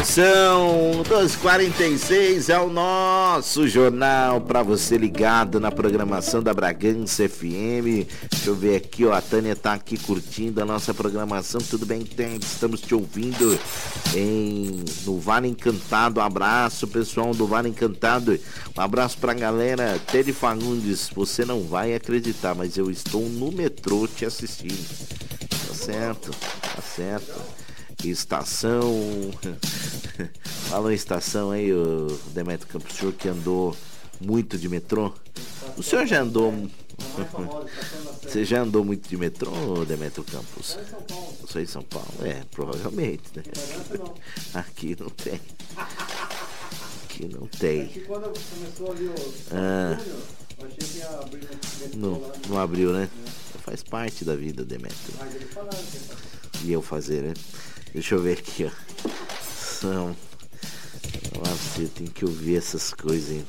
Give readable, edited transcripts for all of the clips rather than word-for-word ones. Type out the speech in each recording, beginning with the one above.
São 12h46, é o nosso jornal para você ligado na programação da Bragança FM. Deixa eu ver aqui, ó, a Tânia tá aqui curtindo a nossa programação. Tudo bem, Tânia? Estamos te ouvindo no Vale Encantado. Abraço, pessoal do Vale Encantado. Um abraço pra galera. Tede Fagundes, você não vai acreditar, mas eu estou no metrô te assistindo. Tá certo, tá certo. Estação. Falou em estação aí, o Demetrio Campos, o senhor que andou muito de metrô. O senhor já andou. Você já andou muito de metrô, Demetrio Campos? Eu sou em São Paulo. Provavelmente, né? Aqui não tem. Aqui não tem. Quando começou ali o eu achei que ia abrir não abriu, né? Faz parte da vida, Demetrio. Mas ele falava E eu fazer, né? Deixa eu ver aqui, ó. Você tem que ouvir essas coisas, hein?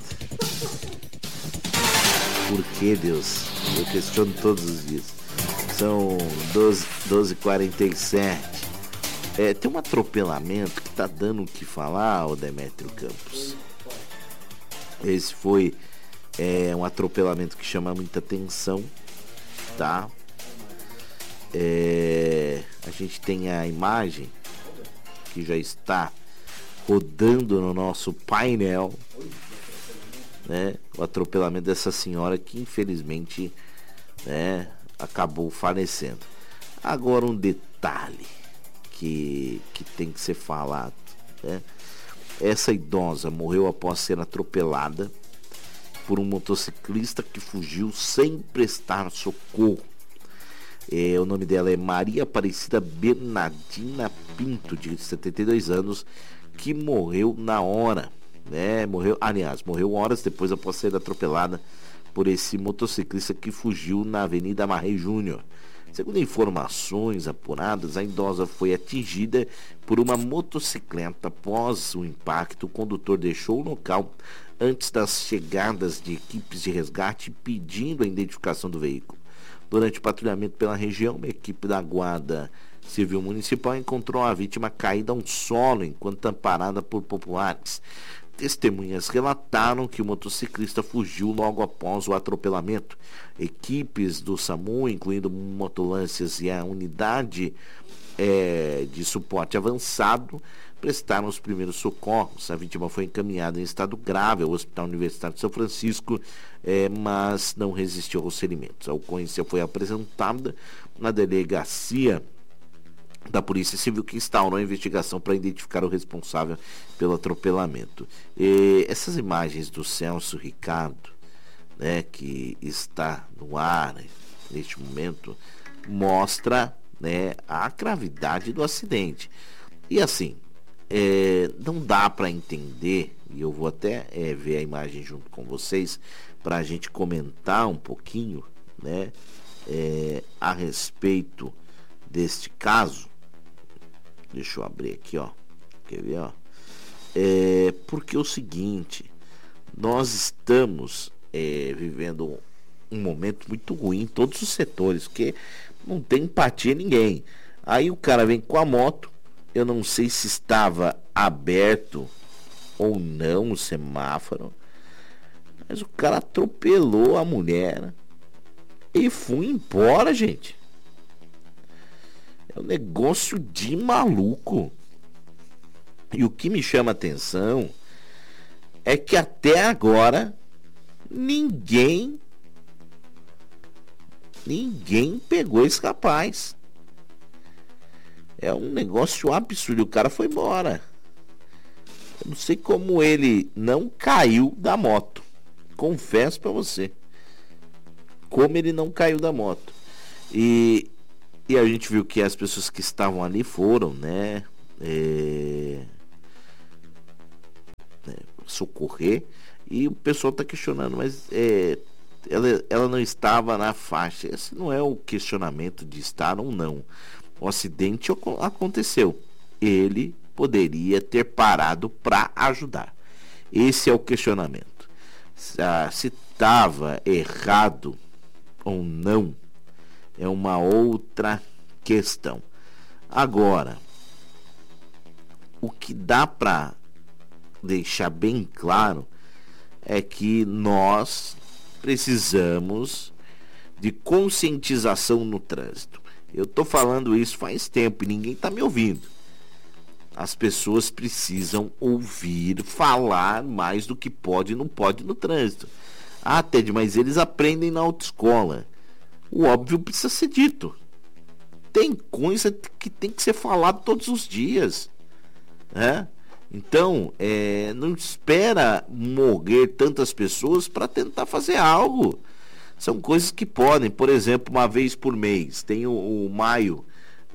Por que, Deus? Eu questiono todos os dias. São 12h47. Tem um atropelamento que tá dando o que falar, o Demetrio Campos. Esse foi um atropelamento que chama muita atenção, tá? A gente tem a imagem que já está rodando no nosso painel, né? O atropelamento dessa senhora que infelizmente, né, acabou falecendo. Agora um detalhe que tem que ser falado, né? Essa idosa morreu após ser atropelada por um motociclista que fugiu sem prestar socorro. O nome dela é Maria Aparecida Bernardina Pinto, de 72 anos, que morreu na hora, né? Morreu horas depois após ser atropelada por esse motociclista que fugiu na Avenida Marrei Júnior. Segundo informações apuradas, a idosa foi atingida por uma motocicleta. Após o impacto, o condutor deixou o local antes das chegadas de equipes de resgate pedindo a identificação do veículo. Durante o patrulhamento pela região, uma equipe da Guarda Civil Municipal encontrou a vítima caída ao solo enquanto amparada por populares. Testemunhas relataram que o motociclista fugiu logo após o atropelamento. Equipes do SAMU, incluindo motolâncias e a unidade de suporte avançado, prestaram os primeiros socorros. A vítima foi encaminhada em estado grave ao Hospital Universitário de São Francisco, mas não resistiu aos ferimentos. A ocorrência foi apresentada na delegacia da Polícia Civil, que instaurou a investigação para identificar o responsável pelo atropelamento. Essas imagens do Celso Ricardo, né, que está no ar neste momento, mostra, né, a gravidade do acidente. E assim, não dá para entender, e eu vou até ver a imagem junto com vocês para a gente comentar um pouquinho, né, a respeito deste caso. Deixa eu abrir aqui, ó. Quer ver, ó? Porque é o seguinte, nós estamos vivendo um momento muito ruim em todos os setores, porque não tem empatia em ninguém. Aí o cara vem com a moto, eu não sei se estava aberto ou não o semáforo, mas o cara atropelou a mulher e foi embora, gente. É um negócio de maluco. E o que me chama a atenção é que até agora ninguém pegou esse rapaz. É um negócio absurdo. O cara foi embora. Eu não sei como ele não caiu da moto. Confesso pra você. Como ele não caiu da moto. E a gente viu que as pessoas que estavam ali foram, né, socorrer. E o pessoal está questionando, mas ela não estava na faixa. Esse não é o questionamento de estar ou não. O acidente aconteceu. Ele poderia ter parado para ajudar. Esse é o questionamento. Se estava errado ou não é uma outra questão. Agora, o que dá para deixar bem claro é que nós precisamos de conscientização no trânsito. Eu tô falando isso faz tempo e ninguém tá me ouvindo. As pessoas precisam ouvir falar mais do que pode e não pode no trânsito. Ah, Ted, mas eles aprendem na autoescola. O óbvio precisa ser dito. Tem coisa que tem que ser falado todos os dias, né? Então, não espera morrer tantas pessoas para tentar fazer algo. São coisas que podem, por exemplo, uma vez por mês, tem o maio,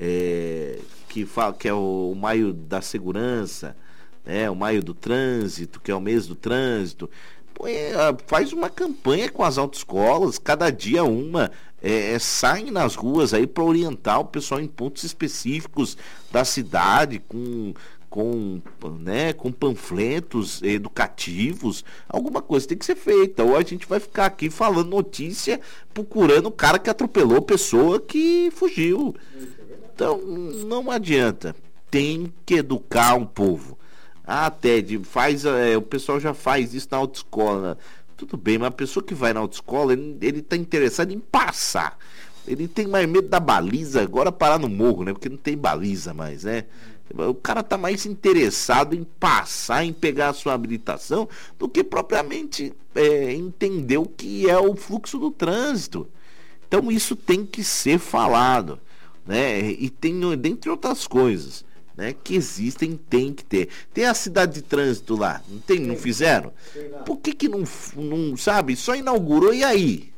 que é o maio da segurança, o maio do trânsito, que é o mês do trânsito. Faz uma campanha com as autoescolas, cada dia uma, saem nas ruas aí para orientar o pessoal em pontos específicos da cidade, com panfletos educativos. Alguma coisa tem que ser feita, ou a gente vai ficar aqui falando notícia, procurando o cara que atropelou a pessoa que fugiu. Então não adianta, tem que educar um povo. Ah, Ted, o pessoal já faz isso na autoescola. Tudo bem, mas a pessoa que vai na autoescola, ele tá interessado em passar. Ele tem mais medo da baliza, agora parar no morro, né? Porque não tem baliza mais, né? O cara tá mais interessado em passar, em pegar a sua habilitação, do que propriamente entender o que é o fluxo do trânsito. Então isso tem que ser falado, né? E tem, dentre outras coisas, né, que existem, tem que ter. Tem a cidade de trânsito lá, não tem? Não fizeram? Por que não sabe? Só inaugurou, e aí?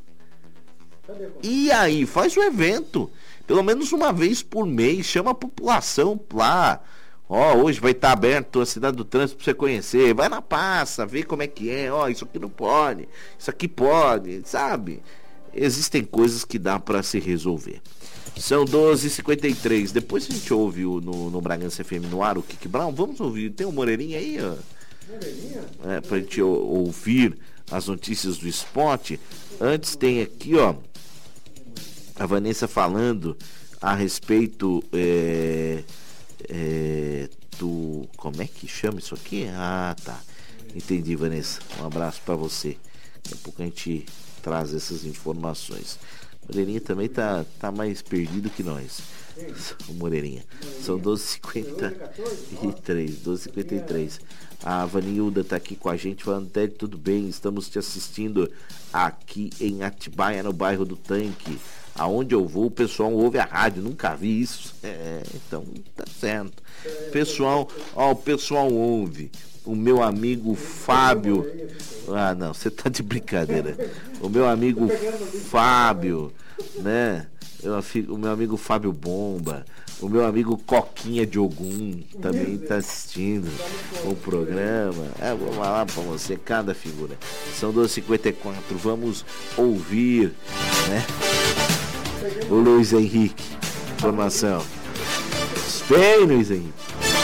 E aí? Faz o evento. Pelo menos uma vez por mês, chama a população lá. Hoje vai estar aberto a cidade do trânsito para você conhecer. Vai na praça, vê como é que é. Isso aqui não pode, isso aqui pode, sabe? Existem coisas que dá para se resolver. São 12h53. Depois a gente ouve no Bragança FM no ar o Kiki Brown. Vamos ouvir. Tem um Moreirinha aí, ó. Moreirinha? Pra gente ouvir as notícias do esporte. Antes tem aqui, ó, a Vanessa falando a respeito do... Como é que chama isso aqui? Ah, tá. Entendi, Vanessa. Um abraço pra você. Daqui a pouco a gente traz essas informações. O Moreirinha também tá mais perdido que nós. O Moreirinha. São 12h53. 12h53. A Vanilda tá aqui com a gente falando: Ted, tudo bem? Estamos te assistindo aqui em Atibaia, no bairro do Tanque. Aonde eu vou, o pessoal ouve a rádio. Nunca vi isso. Então tá certo. O pessoal ouve. O meu amigo Fábio. Ah, não, você tá de brincadeira. O meu amigo Fábio, né? O meu amigo Fábio Bomba. O meu amigo Coquinha de Ogum também tá assistindo o programa. Vou falar pra você, cada figura. São 12h54. Vamos ouvir, né? O Luiz Henrique. Informação. Bem, Luiz Henrique.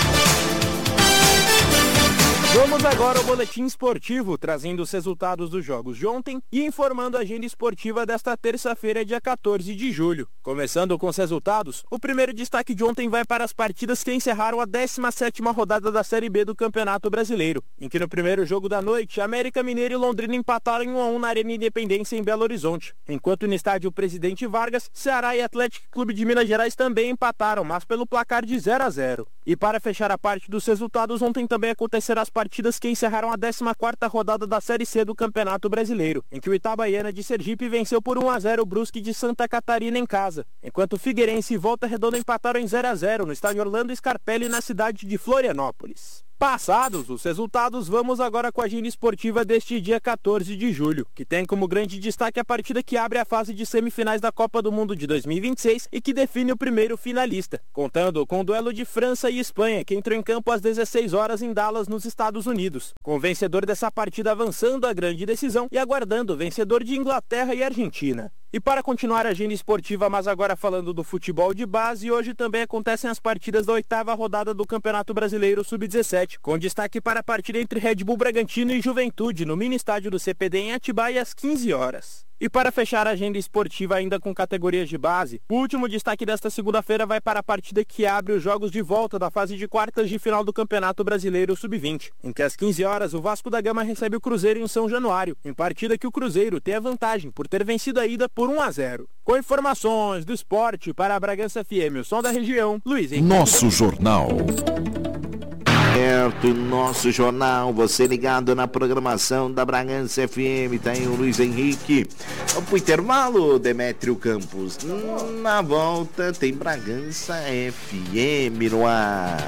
Vamos agora ao boletim esportivo, trazendo os resultados dos jogos de ontem e informando a agenda esportiva desta terça-feira, dia 14 de julho. Começando com os resultados, o primeiro destaque de ontem vai para as partidas que encerraram a 17ª rodada da Série B do Campeonato Brasileiro, em que no primeiro jogo da noite, América Mineiro e Londrina empataram em 1-1 na Arena Independência em Belo Horizonte, enquanto no estádio Presidente Vargas, Ceará e Atlético Clube de Minas Gerais também empataram, mas pelo placar de 0-0. E para fechar a parte dos resultados, ontem também aconteceram as partidas que encerraram a 14ª rodada da Série C do Campeonato Brasileiro, em que o Itabaiana de Sergipe venceu por 1-0 o Brusque de Santa Catarina em casa, enquanto o Figueirense e Volta Redonda empataram em 0-0 no estádio Orlando Scarpelli na cidade de Florianópolis. Passados os resultados, vamos agora com a agenda esportiva deste dia 14 de julho, que tem como grande destaque a partida que abre a fase de semifinais da Copa do Mundo de 2026 e que define o primeiro finalista, contando com o duelo de França e Espanha, que entrou em campo às 16 horas em Dallas, nos Estados Unidos, com o vencedor dessa partida avançando à grande decisão e aguardando o vencedor de Inglaterra e Argentina. E para continuar a agenda esportiva, mas agora falando do futebol de base, hoje também acontecem as partidas da 8ª rodada do Campeonato Brasileiro Sub-17, com destaque para a partida entre Red Bull Bragantino e Juventude, no mini estádio do CPD em Atibaia às 15 horas. E para fechar a agenda esportiva ainda com categorias de base, o último destaque desta segunda-feira vai para a partida que abre os jogos de volta da fase de quartas de final do Campeonato Brasileiro Sub-20, em que às 15 horas o Vasco da Gama recebe o Cruzeiro em São Januário, em partida que o Cruzeiro tem a vantagem por ter vencido a ida por 1-0. Com informações do esporte para a Bragança FM, o som da região, Luiz Henrique. Nosso Jornal. Certo, nosso jornal, você ligado na programação da Bragança FM, tá aí o Luiz Henrique. Vamos pro intervalo, Demétrio Campos. Na volta tem Bragança FM no ar.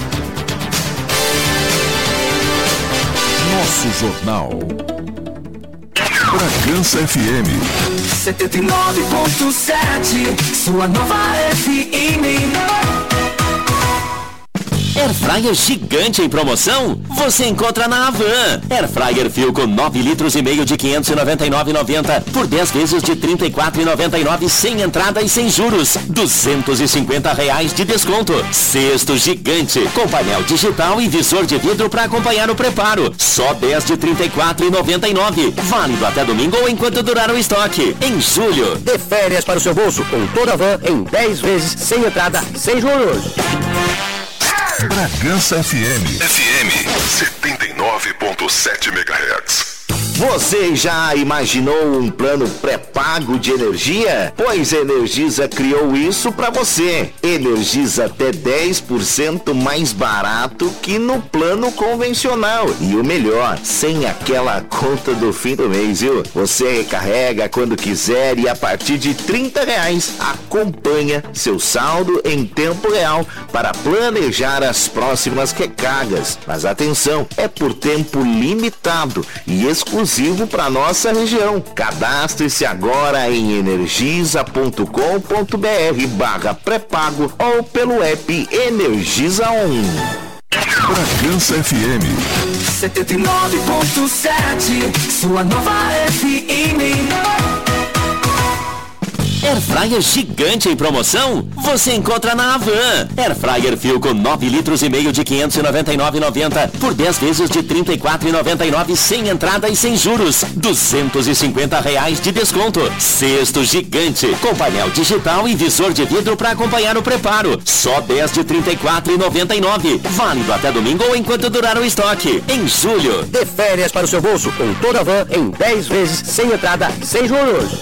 Nosso Jornal. Bragança FM 79.7, sua nova FM. Airfryer gigante em promoção? Você encontra na Havan. Airfryer Philco 9 litros e meio de 599,90 por 10 vezes de 34,99 sem entrada e sem juros. R$250 de desconto. Cesto gigante com painel digital e visor de vidro para acompanhar o preparo. Só 10 de 34,99. Válido até domingo ou enquanto durar o estoque. Em julho. Dê férias para o seu bolso com toda a Havan em 10 vezes sem entrada, sem juros. Bragança FM 79.7 MHz. Você já imaginou um plano pré-pago de energia? Pois a Energisa criou isso para você. Energisa até 10% mais barato que no plano convencional. E o melhor, sem aquela conta do fim do mês, viu? Você recarrega quando quiser e a partir de R$30 acompanha seu saldo em tempo real para planejar as próximas recargas. Mas atenção, é por tempo limitado e exclusivo para nossa região. Cadastre-se agora em energisa.com.br/pré-pago ou pelo app Energisa On. Bragança FM 79.7, sua nova FM. Airfryer gigante em promoção? Você encontra na Havan. Airfryer Philco 9 litros e meio de 599,90 por 10 vezes de 34,99 sem entrada e sem juros. R$250 de desconto. Cesto gigante com painel digital e visor de vidro para acompanhar o preparo. Só 10 de 34,99. Válido até domingo ou enquanto durar o estoque. Em julho. Dê férias para o seu bolso com toda a Havan em 10 vezes sem entrada, sem juros.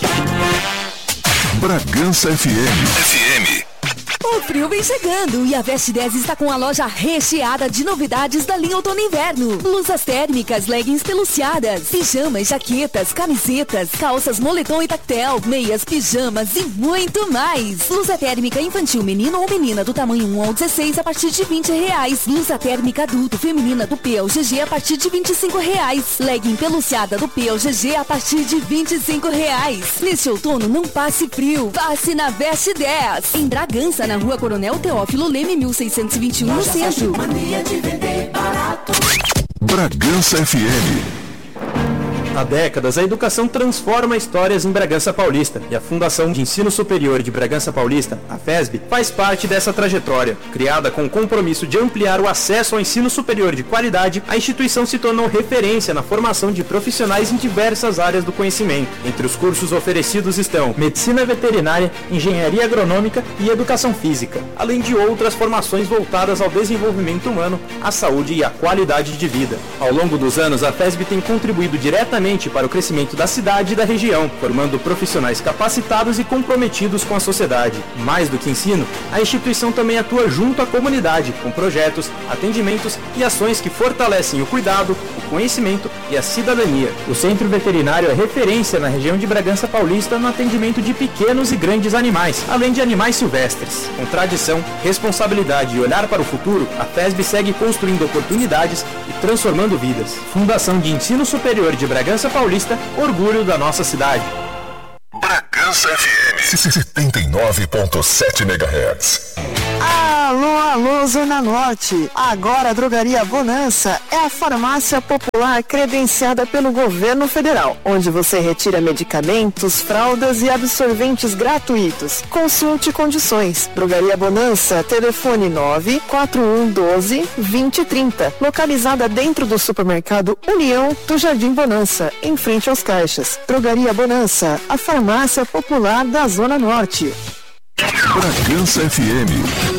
Bragança FM. O frio vem chegando e a Veste 10 está com a loja recheada de novidades da linha outono e inverno. Blusas térmicas, leggings peluciadas, pijamas, jaquetas, camisetas, calças moletom e tactel, meias, pijamas e muito mais. Blusa térmica infantil menino ou menina do tamanho 1 ao 16 a partir de R$20. Blusa térmica adulto feminina do P ao GG a partir de R$25. Legging peluciada do P ao GG a partir de R$25. Neste outono não passe frio, passe na Veste 10. Em Bragança, na Rua Coronel Teófilo Leme, 1621, no centro. Mania de vender barato. Bragança FM. Há décadas, a educação transforma histórias em Bragança Paulista e a Fundação de Ensino Superior de Bragança Paulista, a FESB, faz parte dessa trajetória. Criada com o compromisso de ampliar o acesso ao ensino superior de qualidade, a instituição se tornou referência na formação de profissionais em diversas áreas do conhecimento. Entre os cursos oferecidos estão Medicina Veterinária, Engenharia Agronômica e Educação Física, além de outras formações voltadas ao desenvolvimento humano, à saúde e à qualidade de vida. Ao longo dos anos, a FESB tem contribuído diretamente para o crescimento da cidade e da região, formando profissionais capacitados e comprometidos com a sociedade. Mais do que ensino, a instituição também atua junto à comunidade, com projetos, atendimentos e ações que fortalecem o cuidado, o conhecimento e a cidadania. O Centro Veterinário é referência na região de Bragança Paulista no atendimento de pequenos e grandes animais, além de animais silvestres. Com tradição, responsabilidade e olhar para o futuro, a FESB segue construindo oportunidades e transformando vidas. Fundação de Ensino Superior de Bragança Paulista, orgulho da nossa cidade. Bragança FM 79.7 MHz. Alô, alô, Zona Norte. Agora a Drogaria Bonança é a farmácia popular credenciada pelo governo federal, onde você retira medicamentos, fraldas e absorventes gratuitos. Consulte condições. Drogaria Bonança, telefone 94112-2030. Localizada dentro do supermercado União do Jardim Bonança, em frente aos caixas. Drogaria Bonança, a farmácia popular da Zona Norte. Bragança FM.